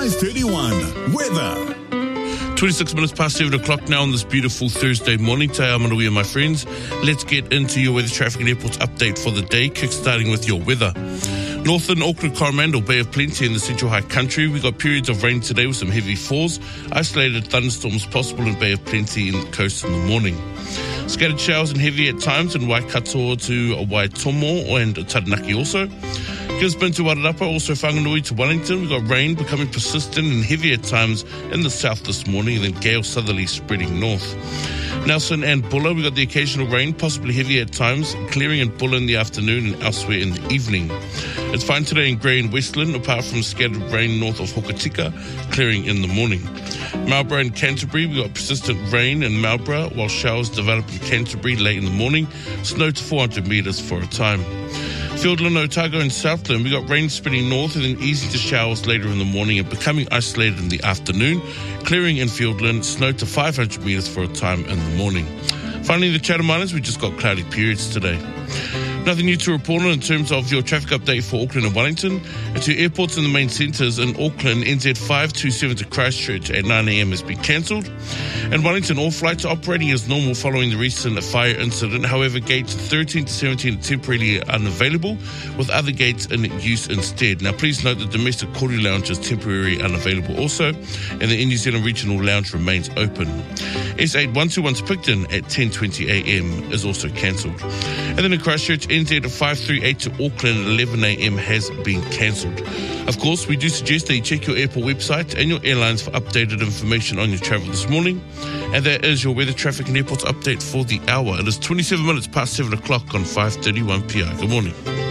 5:31. Weather. 26 minutes past 7 o'clock now on this beautiful Thursday morning. Te Amanui, my friends. Let's get into your weather, traffic and airports update for the day, kickstarting with your weather. Northern Auckland, Coromandel, Bay of Plenty in the Central High Country. We got periods of rain today with some heavy falls. Isolated thunderstorms possible in Bay of Plenty in the coast in the morning. Scattered showers and heavy at times in Waikato to Waitomo and Taranaki also. Gisborne to Wairarapa, also Whanganui to Wellington. We've got rain becoming persistent and heavy at times in the south this morning, and then gale southerly spreading north. Nelson and Bulla, we've got the occasional rain, possibly heavy at times, clearing in Bulla in the afternoon and elsewhere in the evening. It's fine today in Grey and Westland, apart from scattered rain north of Hokitika, clearing in the morning. Marlborough and Canterbury, we've got persistent rain in Marlborough, while showers develop in Canterbury late in the morning, snow to 400 metres for a time. Fiordland, Otago and Southland, we got rain spreading north and then easing to showers later in the morning and becoming isolated in the afternoon, clearing in Fiordland, snow to 500 metres for a time in the morning. Finally, the Chatham Islands, we just got cloudy periods today. Nothing new to report on in terms of your traffic update for Auckland and Wellington. And to airports in the main centres in Auckland, NZ527 to Christchurch at 9 a.m. has been cancelled. In Wellington, all flights are operating as normal following the recent fire incident. However, gates 13 to 17 are temporarily unavailable, with other gates in use instead. Now, please note the domestic Koru Lounge is temporarily unavailable also, and the New Zealand Regional Lounge remains open. S8121 to Picton at 10:20 a.m. is also cancelled. And then in Christchurch, NZ538 to Auckland at 11 a.m. has been cancelled. Of course, we do suggest that you check your airport website and your airlines for updated information on your travel this morning. And that is your weather, traffic and airports update for the hour. It is 27 minutes past 7 o'clock on 5:31 p.m. Good morning.